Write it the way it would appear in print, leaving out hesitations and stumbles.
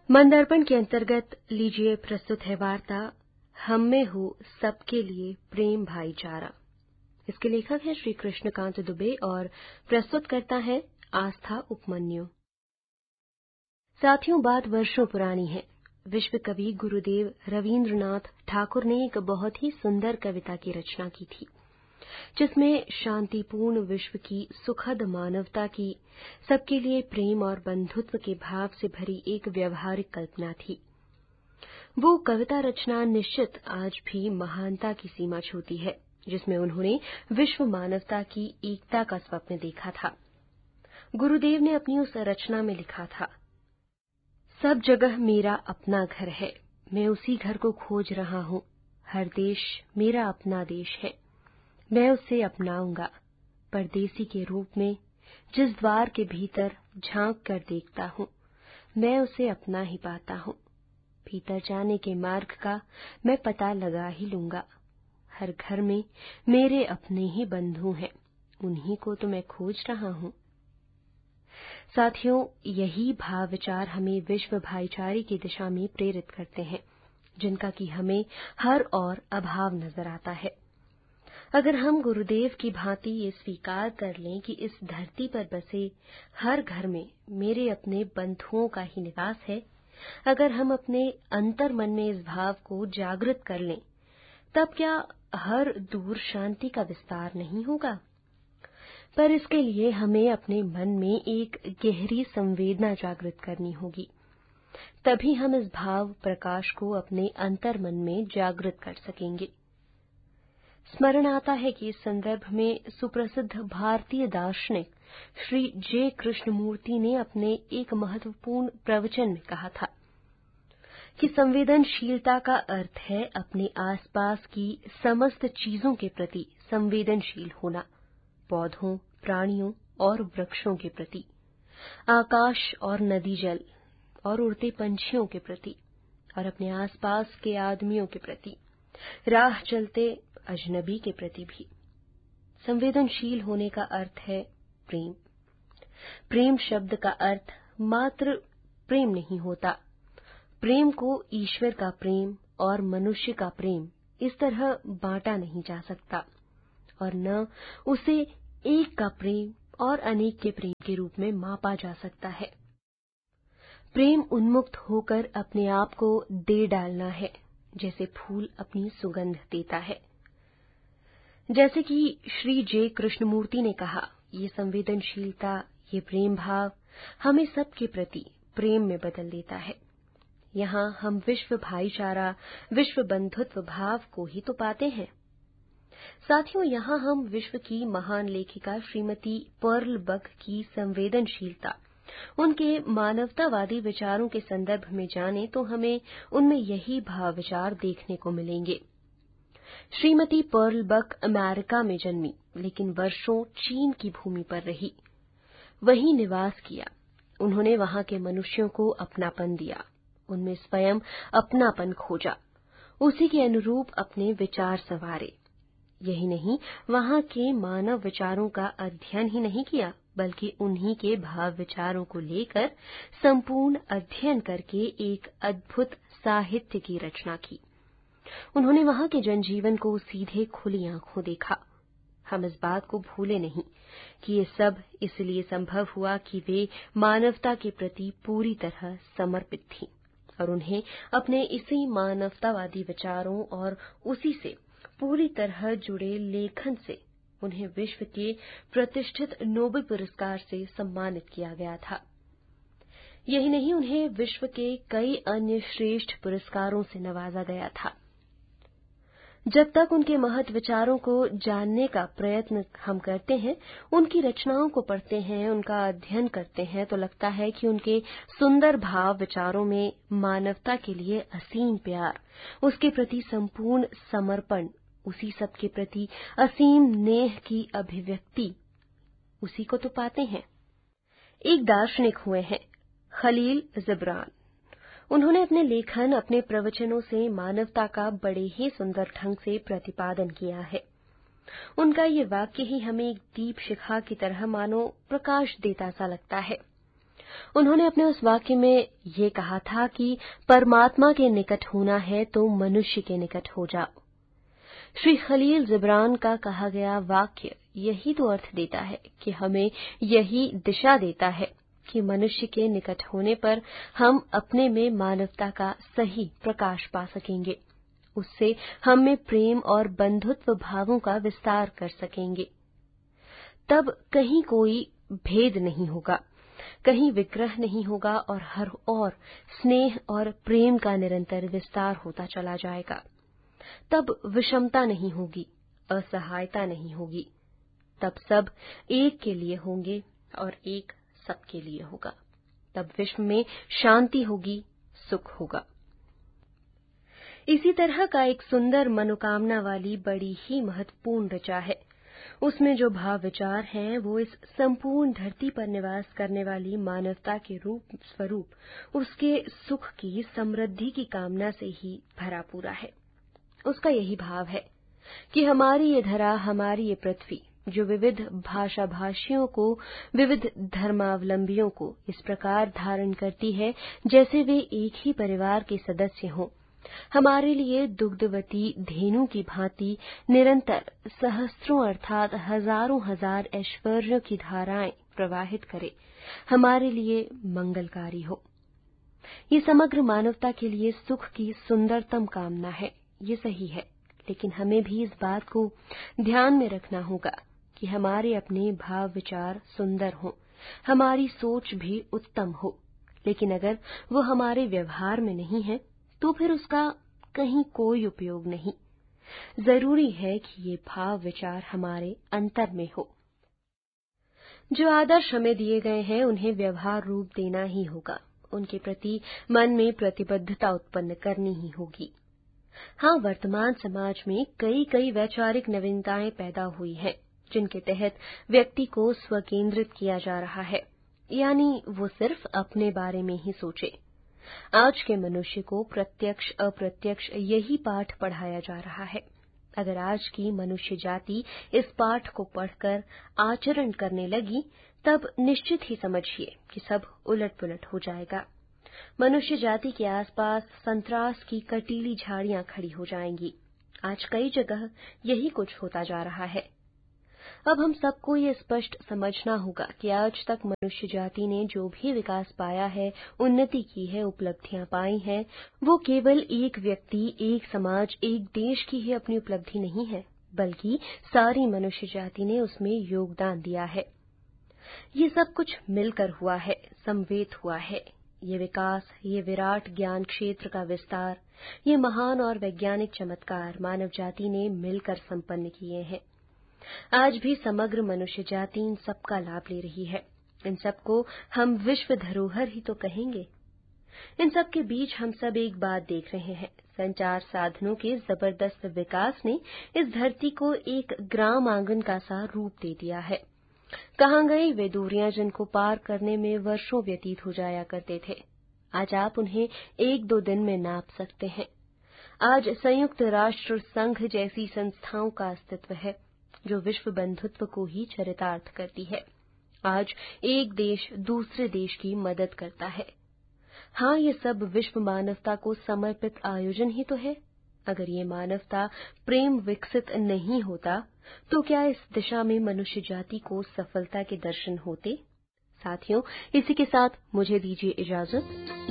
मन दर्पण के अंतर्गत लीजिए प्रस्तुत है वार्ता हम में हो सबके लिए प्रेम भाईचारा। इसके लेखक हैं श्री कृष्णकांत दुबे और प्रस्तुत करता है आस्था उपमन्यु। साथियों, बात वर्षों पुरानी है। विश्व कवि गुरुदेव रवींद्रनाथ ठाकुर ने एक बहुत ही सुंदर कविता की रचना की थी, जिसमें शांतिपूर्ण विश्व की, सुखद मानवता की, सबके लिए प्रेम और बंधुत्व के भाव से भरी एक व्यवहारिक कल्पना थी। वो कविता रचना निश्चित आज भी महानता की सीमा छूती है, जिसमें उन्होंने विश्व मानवता की एकता का स्वप्न देखा था। गुरुदेव ने अपनी उस रचना में लिखा था, सब जगह मेरा अपना घर है, मैं उसी घर को खोज रहा हूं। हर देश मेरा अपना देश है, मैं उसे अपनाऊंगा। परदेसी के रूप में जिस द्वार के भीतर झांक कर देखता हूं, मैं उसे अपना ही पाता हूं। भीतर जाने के मार्ग का मैं पता लगा ही लूंगा। हर घर में मेरे अपने ही बंधु हैं, उन्हीं को तो मैं खोज रहा हूं। साथियों, यही भाव विचार हमें विश्व भाईचारे की दिशा में प्रेरित करते हैं, जिनका कि हमें हर और अभाव नजर आता है। अगर हम गुरुदेव की भांति ये स्वीकार कर लें कि इस धरती पर बसे हर घर में मेरे अपने बंधुओं का ही निवास है, अगर हम अपने अंतर मन में इस भाव को जागृत कर लें, तब क्या हर दूर शांति का विस्तार नहीं होगा? पर इसके लिए हमें अपने मन में एक गहरी संवेदना जागृत करनी होगी। तभी हम इस भाव प्रकाश को अपने अंतर मन में जागृत कर सकेंगे। स्मरण आता है कि इस संदर्भ में सुप्रसिद्ध भारतीय दार्शनिक श्री जे कृष्णमूर्ति ने अपने एक महत्वपूर्ण प्रवचन में कहा था कि संवेदनशीलता का अर्थ है अपने आसपास की समस्त चीजों के प्रति संवेदनशील होना, पौधों, प्राणियों और वृक्षों के प्रति, आकाश और नदी जल और उड़ते पंछियों के प्रति, और अपने आसपास के आदमियों के प्रति, राह चलते अजनबी के प्रति भी। संवेदनशील होने का अर्थ है प्रेम। प्रेम शब्द का अर्थ मात्र प्रेम नहीं होता। प्रेम को ईश्वर का प्रेम और मनुष्य का प्रेम इस तरह बांटा नहीं जा सकता, और न उसे एक का प्रेम और अनेक के प्रेम के रूप में मापा जा सकता है। प्रेम उन्मुक्त होकर अपने आप को दे डालना है, जैसे फूल अपनी सुगंध देता है। जैसे कि श्री जे कृष्णमूर्ति ने कहा, ये संवेदनशीलता, ये प्रेम भाव हमें सबके प्रति प्रेम में बदल देता है। यहाँ हम विश्व भाईचारा, विश्व बंधुत्व भाव को ही तो पाते हैं। साथियों, यहाँ हम विश्व की महान लेखिका श्रीमती पर्ल बक की संवेदनशीलता, उनके मानवतावादी विचारों के संदर्भ में जाने तो हमें उनमें यही भाव विचार देखने को मिलेंगे। श्रीमती पर्ल बक अमेरिका में जन्मी, लेकिन वर्षों चीन की भूमि पर रही, वहीं निवास किया। उन्होंने वहां के मनुष्यों को अपनापन दिया, उनमें स्वयं अपनापन खोजा, उसी के अनुरूप अपने विचार संवारे। यही नहीं, वहां के मानव विचारों का अध्ययन ही नहीं किया, बल्कि उन्हीं के भाव विचारों को लेकर संपूर्ण अध्ययन करके एक अद्भुत साहित्य की रचना की। उन्होंने वहां के जनजीवन को सीधे खुली आंखों देखा। हम इस बात को भूले नहीं कि ये सब इसलिए संभव हुआ कि वे मानवता के प्रति पूरी तरह समर्पित थीं, और उन्हें अपने इसी मानवतावादी विचारों और उसी से पूरी तरह जुड़े लेखन से उन्हें विश्व के प्रतिष्ठित नोबेल पुरस्कार से सम्मानित किया गया था। यही नहीं, उन्हें विश्व के कई अन्य श्रेष्ठ पुरस्कारों से नवाजा गया था। जब तक उनके महत् विचारों को जानने का प्रयत्न हम करते हैं, उनकी रचनाओं को पढ़ते हैं, उनका अध्ययन करते हैं, तो लगता है कि उनके सुंदर भाव विचारों में मानवता के लिए असीम प्यार, उसके प्रति संपूर्ण समर्पण, उसी सब के प्रति असीम नेह की अभिव्यक्ति, उसी को तो पाते हैं। एक दार्शनिक हुए हैं खलील जिब्रान। उन्होंने अपने लेखन, अपने प्रवचनों से मानवता का बड़े ही सुंदर ढंग से प्रतिपादन किया है। उनका ये वाक्य ही हमें एक दीप शिखा की तरह मानो प्रकाश देता सा लगता है। उन्होंने अपने उस वाक्य में ये कहा था कि परमात्मा के निकट होना है तो मनुष्य के निकट हो जाओ। श्री खलील जिब्रान का कहा गया वाक्य यही तो अर्थ देता है कि हमें यही दिशा देता है कि मनुष्य के निकट होने पर हम अपने में मानवता का सही प्रकाश पा सकेंगे। उससे हम में प्रेम और बंधुत्व भावों का विस्तार कर सकेंगे। तब कहीं कोई भेद नहीं होगा, कहीं विग्रह नहीं होगा और हर ओर स्नेह और प्रेम का निरंतर विस्तार होता चला जाएगा। तब विषमता नहीं होगी, असहायता नहीं होगी। तब सब एक के लिए होंगे और एक सबके लिए होगा। तब विश्व में शांति होगी, सुख होगा। इसी तरह का एक सुंदर मनोकामना वाली बड़ी ही महत्वपूर्ण ऋचा है। उसमें जो भाव विचार हैं वो इस संपूर्ण धरती पर निवास करने वाली मानवता के रूप स्वरूप उसके सुख की समृद्धि की कामना से ही भरा पूरा है। उसका यही भाव है कि हमारी ये धरा, हमारी ये पृथ्वी जो विविध भाषा भाषियों को, विविध धर्मावलंबियों को इस प्रकार धारण करती है जैसे वे एक ही परिवार के सदस्य हों, हमारे लिए दुग्धवती धेनु की भांति निरंतर सहस्त्रों अर्थात हजारों हजार ऐश्वर्यों की धाराएं प्रवाहित करे, हमारे लिए मंगलकारी हो। ये समग्र मानवता के लिए सुख की सुंदरतम कामना है, ये सही है। लेकिन हमें भी इस बात को ध्यान में रखना होगा कि हमारे अपने भाव विचार सुंदर हों, हमारी सोच भी उत्तम हो, लेकिन अगर वो हमारे व्यवहार में नहीं है तो फिर उसका कहीं कोई उपयोग नहीं। जरूरी है कि ये भाव विचार हमारे अंतर में हो। जो आदर्श हमें दिए गए हैं उन्हें व्यवहार रूप देना ही होगा, उनके प्रति मन में प्रतिबद्धता उत्पन्न करनी ही होगी। हाँ, वर्तमान समाज में कई वैचारिक नवीनताएं पैदा हुई हैं जिनके तहत व्यक्ति को स्वकेंद्रित किया जा रहा है, यानी वो सिर्फ अपने बारे में ही सोचे। आज के मनुष्य को प्रत्यक्ष अप्रत्यक्ष यही पाठ पढ़ाया जा रहा है। अगर आज की मनुष्य जाति इस पाठ को पढ़कर आचरण करने लगी तब निश्चित ही समझिए कि सब उलट-पुलट हो जाएगा। मनुष्य जाति के आसपास संतरास की कटीली झाड़ियां खड़ी हो जाएंगी। आज कई जगह यही कुछ होता जा रहा है। अब हम सबको ये स्पष्ट समझना होगा कि आज तक मनुष्य जाति ने जो भी विकास पाया है, उन्नति की है, उपलब्धियां पाई हैं, वो केवल एक व्यक्ति, एक समाज, एक देश की ही अपनी उपलब्धि नहीं है, बल्कि सारी मनुष्य जाति ने उसमें योगदान दिया है। ये सब कुछ मिलकर हुआ है, समवेत हुआ है। ये विकास, ये विराट ज्ञान क्षेत्र का विस्तार, ये महान और वैज्ञानिक चमत्कार मानव जाति ने मिलकर संपन्न किए हैं। आज भी समग्र मनुष्य जाति इन सबका लाभ ले रही है। इन सबको हम विश्व धरोहर ही तो कहेंगे। इन सब के बीच हम सब एक बात देख रहे हैं, संचार साधनों के जबरदस्त विकास ने इस धरती को एक ग्राम आंगन का सा रूप दे दिया है। कहाँ गई वे दूरियां जिनको पार करने में वर्षों व्यतीत हो जाया करते थे? आज आप उन्हें 1-2 दिन में नाप सकते हैं। आज संयुक्त राष्ट्र संघ जैसी संस्थाओं का अस्तित्व है जो विश्व बंधुत्व को ही चरितार्थ करती है। आज एक देश दूसरे देश की मदद करता है। हाँ, ये सब विश्व मानवता को समर्पित आयोजन ही तो है। अगर ये मानवता प्रेम विकसित नहीं होता तो क्या इस दिशा में मनुष्य जाति को सफलता के दर्शन होते? साथियों, इसी के साथ मुझे दीजिए इजाजत।